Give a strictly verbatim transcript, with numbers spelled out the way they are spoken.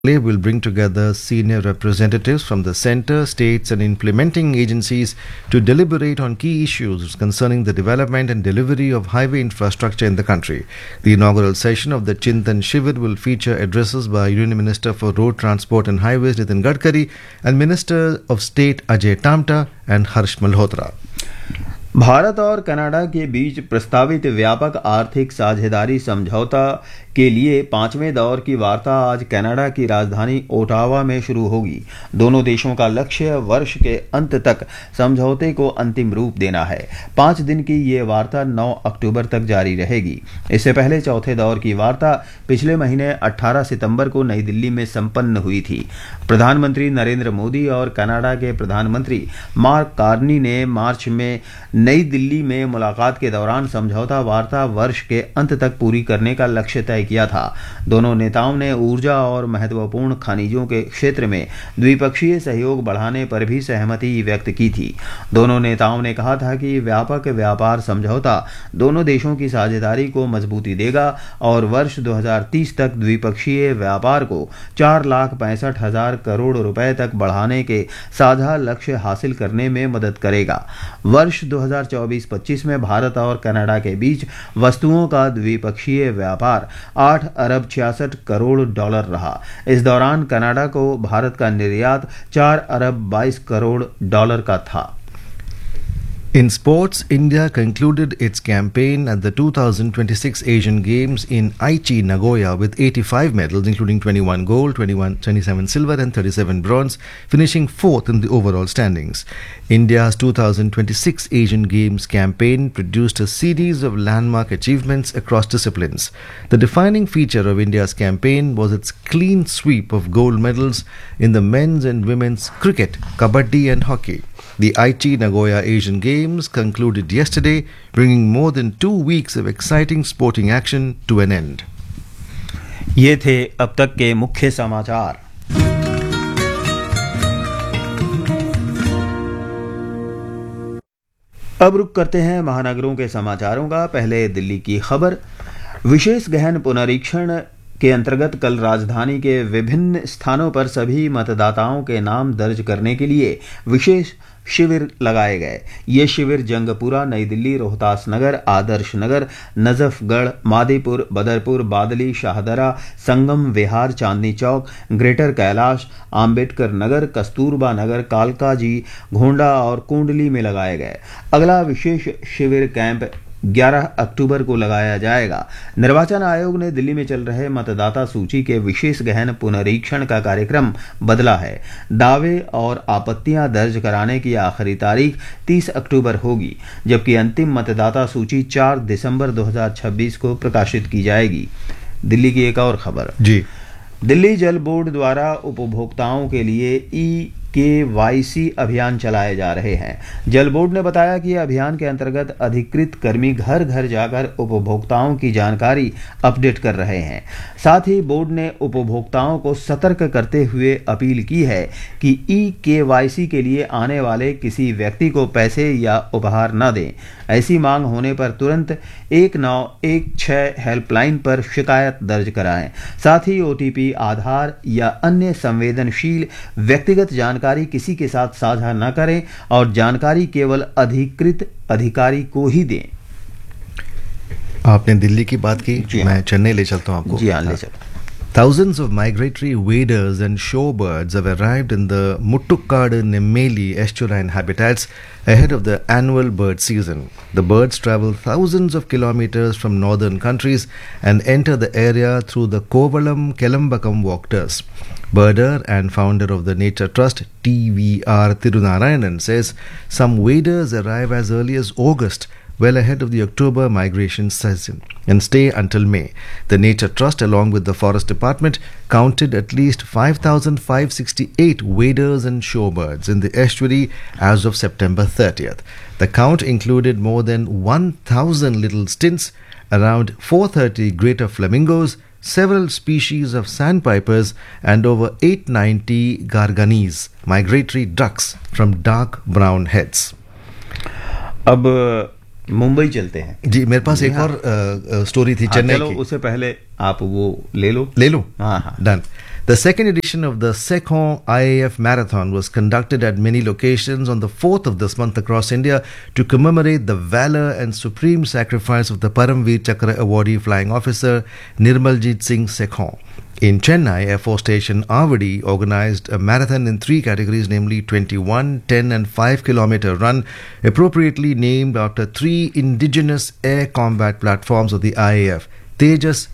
will bring together senior representatives from the centre, states and implementing agencies to deliberate on key issues concerning the development and delivery of highway infrastructure in the country. The inaugural session of the Chintan Shivir will feature addresses by Union Minister for Road Transport and Highways Nitin Gadkari and Minister of State Ajay Tamta and Harsh Malhotra. Bharat और Canada के बीच प्रस्तावित व्यापक आर्थिक साझेदारी समझौता के लिए पांचवें दौर की वार्ता आज कनाडा की राजधानी ओटावा में शुरू होगी। दोनों देशों का लक्ष्य वर्ष के अंत तक समझौते को अंतिम रूप देना है। पांच दिन की ये वार्ता नौ अक्टूबर तक जारी रहेगी। इससे पहले चौथे दौर की वार्ता पिछले महीने अठारह सितंबर को नई दिल्ली में संपन्न हुई थी। प्रधानमंत्री नरेंद्र मोदी और कनाडा के प्रधानमंत्री मार्क कार्नी ने मार्च में नई दिल्ली में मुलाकात के दौरान समझौता वार्ता वर्ष के अंत तक पूरी करने का लक्ष्य तय किया था। दोनों नेताओं ने ऊर्जा और महत्वपूर्ण खनिजों के क्षेत्र में द्विपक्षीय सहयोग बढ़ाने पर भी सहमति व्यक्त की थी। दोनों नेताओं ने कहा था कि व्यापक व्यापार समझौता दोनों देशों की साझेदारी को मजबूती देगा और वर्ष दो हज़ार तीस तक द्विपक्षीय व्यापार को चार लाख पैंसठ हजार करोड़ रुपए तक बढ़ाने के साझा लक्ष्य हासिल करने में मदद करेगा। वर्ष दो हज़ार चौबीस पच्चीस में भारत और कनाडा के बीच वस्तुओं का द्विपक्षीय व्यापार आठ अरब छियासठ करोड़ डॉलर रहा। इस दौरान कनाडा को भारत का निर्यात चार अरब बाईस करोड़ डॉलर का था। In sports, India concluded its campaign at the two thousand twenty-six Asian Games in Aichi, Nagoya with eighty-five medals, including twenty-one gold, twenty-one, twenty-seven silver and thirty-seven bronze, finishing fourth in the overall standings. India's two thousand twenty-six Asian Games campaign produced a series of landmark achievements across disciplines. The defining feature of India's campaign was its clean sweep of gold medals in the men's and women's cricket, kabaddi and hockey. The Aichi Nagoya Asian Games concluded yesterday, bringing more than two weeks of exciting sporting action to an end. ये थे अब तक के मुख्य समाचार। अब रुक करते हैं महानगरों के समाचारों का। पहले दिल्ली की खबर। विशेष गहन पुनरीक्षण के अंतर्गत कल राजधानी के विभिन्न स्थानों पर सभी मतदाताओं के नाम दर्ज करने के लिए विशेष शिविर लगाए गए। ये शिविर जंगपुरा, नई दिल्ली, रोहतास नगर, आदर्श नगर, नजफगढ़, मादीपुर, बदरपुर, बादली, शाहदरा, संगम विहार, चांदनी चौक, ग्रेटर कैलाश, आम्बेडकर नगर, कस्तूरबा नगर, कालकाजी, घोंडा और कुंडली में लगाए गए। अगला विशेष शिविर कैंप ग्यारह अक्टूबर को लगाया जाएगा। निर्वाचन आयोग ने दिल्ली में चल रहे मतदाता सूची के विशेष गहन पुनरीक्षण का कार्यक्रम बदला है। दावे और आपत्तियां दर्ज कराने की आखिरी तारीख तीस अक्टूबर होगी, जबकि अंतिम मतदाता सूची चार दिसंबर दो हज़ार छब्बीस को प्रकाशित की जाएगी। दिल्ली की एक और खबर। जी, दिल्ली जल बोर्ड द्वारा उपभोक्ताओं के लिए ई के वाई सी अभियान चलाए जा रहे हैं। जल बोर्ड ने बताया कि अभियान के अंतर्गत अधिकृत कर्मी घर घर जाकर उपभोक्ताओं की जानकारी अपडेट कर रहे हैं। साथ ही बोर्ड ने उपभोक्ताओं को सतर्क करते हुए अपील की है कि ई के वाई सी के लिए आने वाले किसी व्यक्ति को पैसे या उपहार न दें। ऐसी मांग होने पर तुरंत एक नौ एक छह हेल्पलाइन पर शिकायत दर्ज कराएं। साथ ही ओ टी पी, आधार या अन्य संवेदनशील व्यक्तिगत जानकारी किसी के साथ साझा न करें और जानकारी केवल अधिकृत अधिकारी को ही दें। आपने दिल्ली की बात की, मैं चेन्नई ले चलता हूं आपको। जी हाँ, ले चलता। Thousands of migratory waders and shorebirds have arrived in the Muttukkadu Nemmeli estuarine habitats ahead of the annual bird season. The birds travel thousands of kilometers from northern countries and enter the area through the Kovalam Kelambakam walkters. Birder and founder of the Nature Trust, T V R Tirunarayanan, says some waders arrive as early as August, well ahead of the October migration season, and stay until May. The Nature Trust, along with the Forest Department, counted at least five thousand five hundred sixty-eight waders and shorebirds in the estuary as of September thirtieth. The count included more than one thousand little stints, around four hundred thirty greater flamingos, several species of sandpipers, and over eight hundred ninety garganis, migratory ducks from dark brown heads. अब मुंबई चलते हैं। जी, मेरे पास एक और story थी चेन्नई की। उससे पहले आप वो ले लो ले लो हाँ हाँ done. The second edition of the Sekhon I A F Marathon was conducted at many locations on the fourth of this month across India to commemorate the valor and supreme sacrifice of the Paramveer Chakra awardee flying officer Nirmaljit Singh Sekhon. In Chennai, Air Force Station Avadi organized a marathon in three categories, namely twenty-one, ten and five kilometer run, appropriately named after three indigenous air combat platforms of the I A F, Tejas,